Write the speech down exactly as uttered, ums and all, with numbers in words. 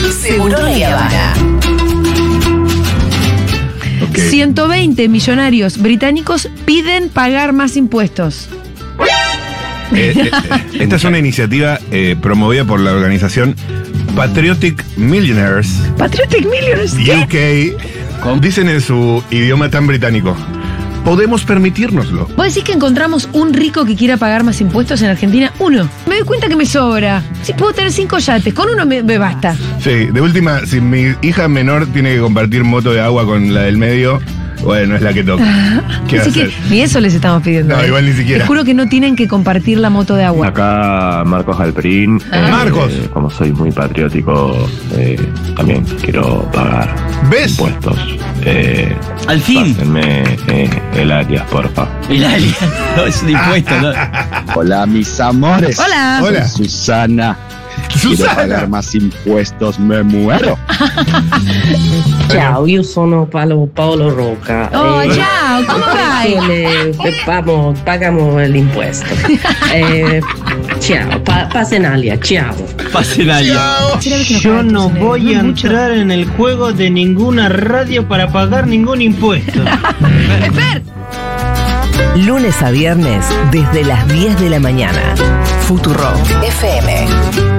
Seguro La Habana. Okay. ciento veinte millonarios británicos piden pagar más impuestos. Eh, eh, esta es una iniciativa eh, promovida por la organización Patriotic Millionaires Patriotic Millionaires. U K. Dicen en su idioma tan británico: podemos permitírnoslo. ¿Vos decís que encontramos un rico que quiera pagar más impuestos en Argentina? Uno. Me doy cuenta que me sobra. Si puedo tener cinco yates, con uno me, me basta. Sí, de última, si mi hija menor tiene que compartir moto de agua con la del medio, bueno, es la que toca. ¿Qué va a Así que hacer? ni eso les estamos pidiendo. No, ¿eh? igual ni siquiera. Te juro que no tienen que compartir la moto de agua. Acá Marcos Alperín. Ah. Marcos. Como soy muy patriótico, eh, también quiero pagar ¿Ves? impuestos. Eh, Al fin. Pásenme eh, el alias, porfa. El alien. No, es un impuesto, ¿no? Hola, mis amores. Hola. Hola. Soy Susana. Quiero Susana. pagar más impuestos, me muero. Ciao, io sono Paolo, Paolo Rocca. Oh, Eh, ciao, ¿cómo va? le- le pagamos, pagamos el impuesto. Eh, ciao, pa, pasen alia, ciao. Pasen alien. Yo no voy a entrar en el juego de ninguna radio para pagar ningún impuesto. Esper. Lunes a viernes desde las diez de la mañana. Futuro F M.